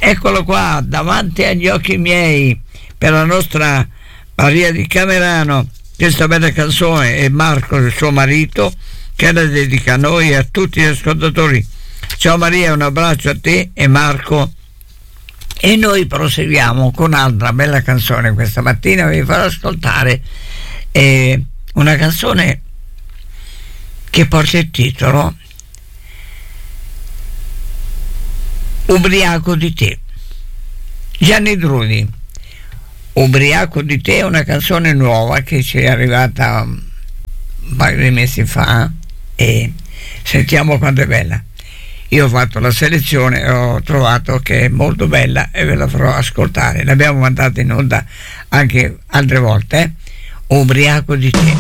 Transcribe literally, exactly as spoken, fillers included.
Eccolo qua, davanti agli occhi miei, per la nostra Maria di Camerano, questa bella canzone, e Marco, il suo marito, che la dedica a noi e a tutti gli ascoltatori. Ciao Maria, un abbraccio a te e Marco, e noi proseguiamo con un'altra bella canzone. Questa mattina vi farò ascoltare eh, una canzone che porta il titolo Ubriaco di te, Gianni Drudi. Ubriaco di te è una canzone nuova che ci è arrivata un paio di mesi fa, e sentiamo quanto è bella. Io ho fatto la selezione e ho trovato che è molto bella e ve la farò ascoltare. L'abbiamo mandata in onda anche altre volte, eh? Ubriaco di te.